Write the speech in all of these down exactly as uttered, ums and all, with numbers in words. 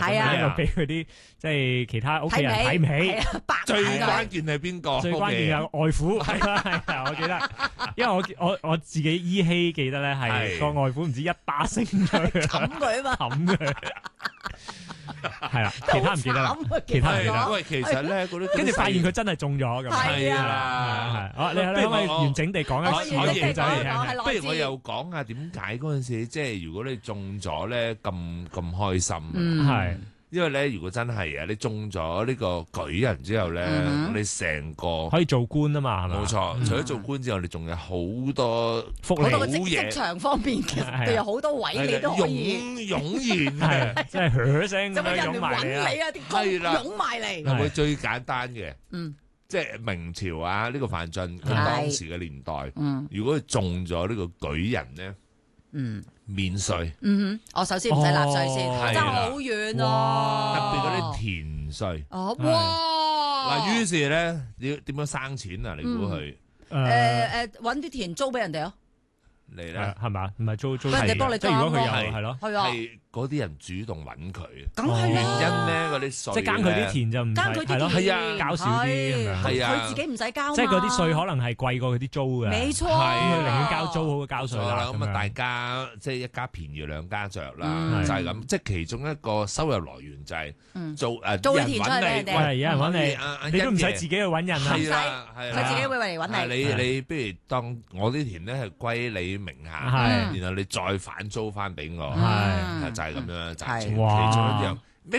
係啊， 又俾佢啲即係其他屋企人睇唔起。 最關鍵係邊個？ 最關鍵係外父，係啦係啊，我記得，因為我我我自己依稀記得咧，係個外父唔知一巴升咗佢， 冚佢啊嘛， 冚佢。係啦，其他唔記得啦，其他唔記得。 喂，其實咧嗰啲， 跟住發現佢真係中咗咁。 係啊， 係。你你可唔可以完整地講一次個故仔嚟聽？ 不如我又講下點解嗰陣時，即係如果你中咗咧咁咁開心。 嗯， 係。 因為咧，如果真係啊，你中咗呢個舉人之後咧，咁你成個可以做官啊嘛，係咪？ 冇錯，除咗做官之後，你仲有好多福利好多職職場方面嘅，佢有好多位你都可以湧湧現嘅， 即係噓聲咁樣就會有人湧埋嚟啊！ 揾你啊，啲工湧埋嚟。 係咪最簡單嘅？ 嗯， 即係明朝啊，呢個范進佢當時嘅年代， 嗯， 如果佢中咗呢個舉人咧， 嗯。 免稅， 嗯哼，我首先唔使納稅先，爭好遠啊！ 特別嗰啲田稅， 哦，哇！ 嗱，於是咧，點點樣生錢啊？你估佢？ 誒誒，搵啲田租俾人哋咯， 嚟咧， 係嘛？唔係租租， 人哋幫你即係如果佢裝有係咯， 係啊， 係嗰啲人主動揾佢， 梗係原啦， 因咧嗰啲稅， 即係耕佢啲田就唔耕佢啲係咯， 田係啊， 交少啲咁樣， 係啊， 佢自己唔使交， 即係嗰啲稅可能係貴過佢啲租嘅， 冇錯， 咁佢寧願交租好過交稅啦。 咁啊，大家即係一家便宜兩家着啦， 嗯就係咁。即係其中一個收入來源就係做誒租啲人揾你， 田出去俾人哋係有人揾喂你，你都唔使自己去揾人係啦。 啦，係啦， 佢自己會嚟揾你。 你你不如當我啲田咧係歸你名下， 係然後你再反租翻俾我， 係就係咁樣賺錢。其係中哇一樣 make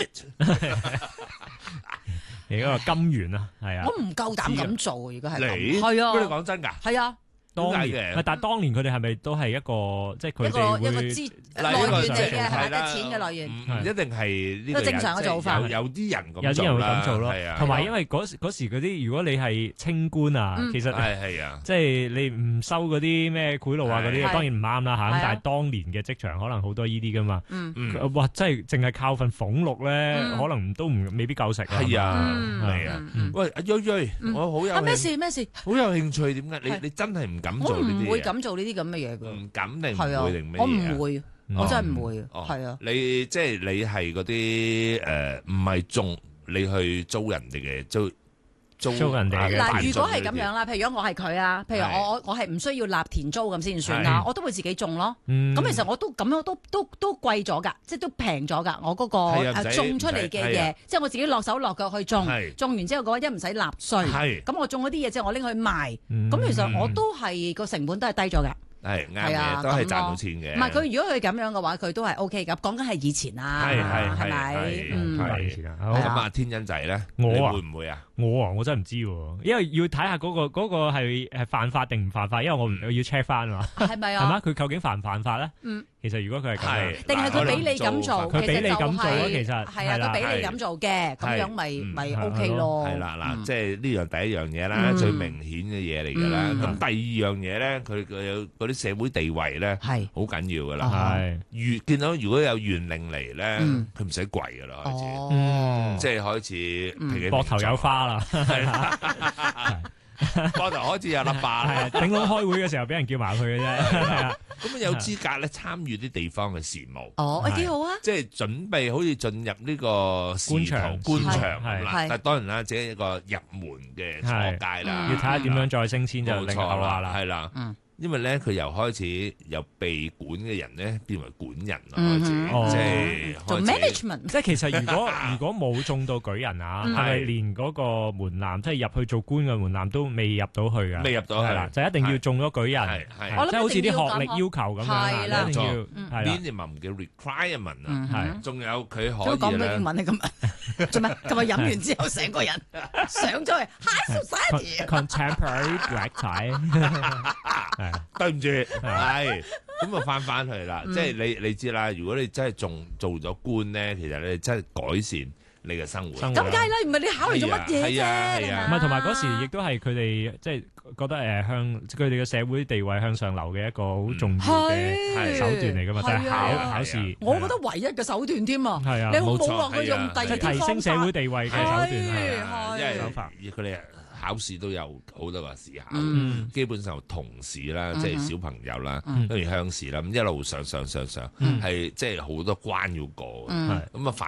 profit。 你嗰個金元啊，係啊， 我唔夠膽咁做，如果係你咁，係不過你啊， 講真㗎， 係啊， 當點解年， 嘅但係當年佢哋係咪都係一個，即係佢一個哋會一個資來源嚟嘅，係咪？即係錢嘅來源。 唔唔一定係呢個都正常嘅做法有有啲人咁有啲人會咁做咯係啊， 同埋因為嗰時嗰時嗰啲，如果你係清官啊， 嗯其實係係啊， 即係你唔收嗰啲咩賄賂啊嗰啲， 係當然唔啱啦嚇。 係啊咁但係當年嘅職場可能好多呢啲噶嘛， 嗯， 嗯哇！真係淨係靠份俸祿咧， 嗯可能都唔未必夠食啊。 係啊， 嗯係啊。 嗯嗯喂，阿瑞瑞， 嗯我好有啊咩興事咩事？ 好有興趣，點解你係你真係唔敢我做呢啲嘢？ 唔會咁做呢啲咁嘅嘢㗎， 唔敢定係啊唔會定，咩我嘢啊唔會，我真係唔會， 哦係啊。 你即係你係嗰啲誒，唔係中你去租人哋嘅租租租人哋嘅嗱，如果係係咁樣啦，譬如如果我係佢啊，譬如係我我我係唔需要納田租咁先算啦， 係我都會自己種咯。 嗯咁其實我都咁樣都都都貴咗㗎，即係都平咗㗎。我嗰個係啊唔使誒種出嚟嘅嘢唔使係啊， 即係我自己落手落腳去種係， 種完之後嗰一唔使納稅。 係咁我種嗰啲嘢之後，我拎去賣， 嗯咁其實我都係個成本都係低咗㗎。 係啱係啊嘅，都係咁咯賺到錢嘅。 唔係佢如果佢咁樣嘅話，佢都係 O K 㗎。講緊係以前啊， 係係係係咪係？ 嗯係快啲時間好咁啊，天恩仔咧， 我啊你會唔會啊？ 我啊，我真係唔知喎，因為要睇下嗰個嗰個係係犯法定唔犯法，因為我唔我要 check 翻嘛， 係咪係嘛？ 啊？ 佢究竟犯唔犯法咧？ 嗯， 其實如果佢係咁樣， 係定係佢俾你咁做， 佢俾你咁做啊其實就係其實係啊， 係啦佢俾你咁做嘅，咁樣咪嗯咪係 O K 咯。 係啦，嗱， 嗯即係呢樣第一樣嘢啦， 嗯最明顯嘅嘢嚟㗎啦。 嗯咁第二樣嘢咧，佢佢有嗰啲社會地位咧， 係好緊要㗎啦。 係遇見到如果有縣令嚟咧嗯， 佢唔使跪㗎啦，開始， 哦， 即係開始嗯平起膊頭有花啦， 係啦，膊頭開始有粒疤係啊， 啦。 頂籠開會嘅時候俾人叫埋去嘅啫，係啊， 咁有資格咧參與啲地方嘅事務。 哦，誒幾好啊！ 即係準備好似進入呢個仕途官場官場係咁啦係， 但係當然啦，只係一個入門嘅初階啦， 嗯要睇下點樣再升遷就冇另後錯啦， 話啦。 係啦嗯， 因為咧佢由開始由被管嘅人咧變為管人啦， 嗯開始哦即係做開始 management 即係其實如果如果冇中到舉人啊， 嗯係咪連嗰個門檻，即係入去做官嘅門檻都未入到去噶？ 未入到係啦， 去就一定要中咗舉人， 係係我諗即係好似啲一定要學歷要求咁樣啊， 係啦一定要冇錯嗯係啦。 minimum 嘅 requirement 啊， 嗯係仲有佢都可以咧講到英。文啊咁，做咩？今日飲完之後，成個人上咗去 high society。 contemporary black tie，係對唔住，係咁啊，翻翻去啦， 嗯即係你你知啦，如果你真係仲做咗官咧，其實你真係改善你嘅生活。 生活咁梗係啦，唔係你考慮做乜嘢係啊啫？ 係啊唔係同埋嗰時亦都係佢哋即係覺得誒向佢哋嘅社會地位向上流嘅一個好重要嘅係手段嚟噶嘛，就係係啊考考試。 我覺得唯一嘅手段添啊！ 係啊你好冇錯冇話佢用第二即係啲提升社會地位嘅手段係係啊因為手法佢哋考試都有好多個試考， 嗯基本上同試啦，即係小朋友啦， 嗯跟住鄉試啦，咁一路上上上上， 嗯係即係好多關要過嘅。 嗯係咁啊，